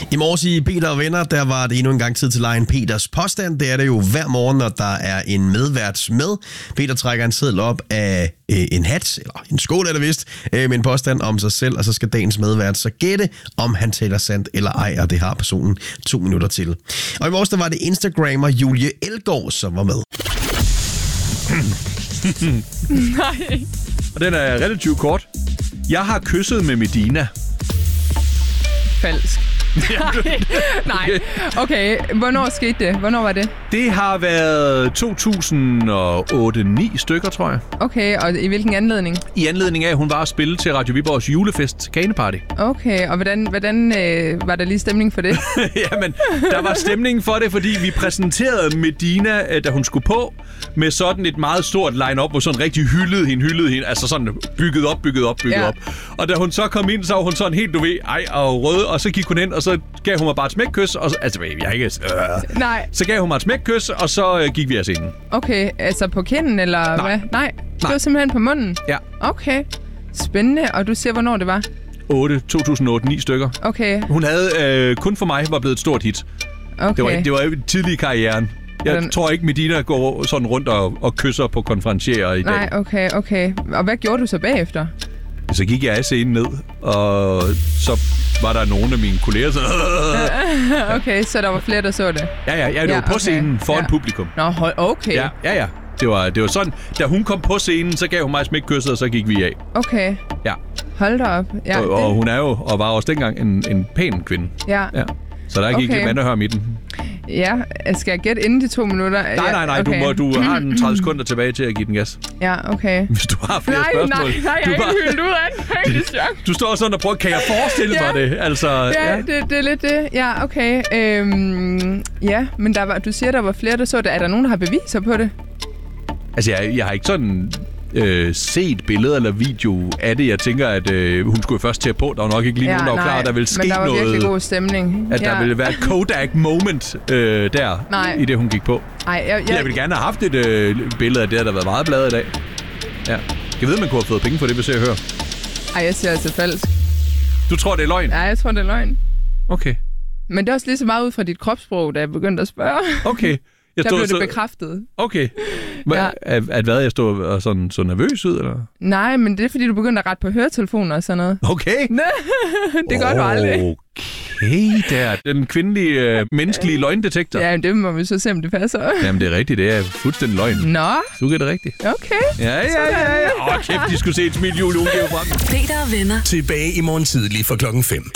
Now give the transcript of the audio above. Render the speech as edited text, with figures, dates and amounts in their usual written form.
I morges i Peter og Venner, der var det endnu en gang tid til lejen Peters påstand. Det er det jo hver morgen, når der er en medvært med. Peter trækker en seddel op af en hat, eller en skål er det vist, med en påstand om sig selv, og så skal dagens medvært så gætte, om han taler sandt eller ej, og det har personen 2 minutter til. Og i morges, der var det Instagrammer Julie Elgaard, som var med. Nej. Og den er relativt kort. Jeg har kysset med Medina. Falsk. Nej. Okay, hvornår skete det? Hvornår var det? Det har været 2008-9 stykker, tror jeg. Okay, og i hvilken anledning? I anledning af, at hun var at spille til Radio Viborgs julefest Kaneparty. Okay, og hvordan var der lige stemning for det? Jamen, der var stemning for det, fordi vi præsenterede Medina, da hun skulle på, med sådan et meget stort line-up, hvor sådan rigtig hyldede hende, altså sådan bygget op. Og da hun så kom ind, så var hun sådan helt, og rød, og så gik hun ind, og så gav hun mig bare et smækkys, og altså, jeg ikke... Nej. Så gav hun mig et smækkys, og så gik vi af scenen. Okay, altså på kinden, eller Nej. hvad? Nej, det var simpelthen på munden? Ja. Okay, spændende, og du siger, hvornår det var? 2008-9 stykker. Okay. Hun havde kun for mig var blevet et stort hit. Okay. Det var tidlig i karrieren. Jeg tror ikke, Medina går sådan rundt og kysser på konferencierer i dag. Nej, okay. Og hvad gjorde du så bagefter? Så gik jeg af scenen ned, og så var der nogle af mine kolleger, så... Okay, så der var flere, der så det? Ja, det var på scenen foran publikum. Nå, okay. Ja. Det var sådan, da hun kom på scenen, så gav hun mig smækkysset, og så gik vi af. Okay. Ja. Hold da op. Ja, og hun er jo, og var også dengang, en pæn kvinde. Ja. Så der gik vand og hør i den. Ja, skal jeg gætte inden de 2 minutter? Nej, okay. Du har en 30 sekunder tilbage til at give den gas. Ja, okay. Hvis du har flere spørgsmål. Nej, jeg er ikke hyldt ud af den. Du står sådan og prøver, kan jeg forestille mig det? Altså, ja. Det er lidt det. Ja, okay. Ja, men du siger, der var flere, der så det. Er der nogen, der har beviser på det? Altså, jeg har ikke sådan... set billeder eller video af det. Jeg tænker, at hun skulle først til på. Der var nok ikke lige nogen, der var klar, der ville ske noget. Men der var virkelig god stemning. At der ville være et Kodak-moment i det, hun gik på. Jeg ville gerne have haft et billede af det, der har været meget bladet i dag. Ja. Jeg ved, man kunne have fået penge for det, hvis jeg hører. Ej, jeg siger altså falsk. Du tror, det er løgn? Ja, jeg tror, det er løgn. Okay. Men det er også lige så meget ud fra dit kropssprog, da jeg begyndte at spørge. Okay. Der blev det bekræftet. Okay. At hvad, jeg stod sådan så nervøs ud, eller? Nej, men det er, fordi du begyndte at rette på høretelefoner og sådan noget. Okay. Det gør du aldrig. Okay, der. Den kvindelige, menneskelige løgndetektor. Ja, det må vi så se, om det passer. Jamen, det er rigtigt. Det er fuldstændig løgn. Nå. Du gør det rigtigt. Okay. Ja. Kæft, de skulle se et smil jul, frem. Peter og Venner. Tilbage i morgen tidlig fra 5:00.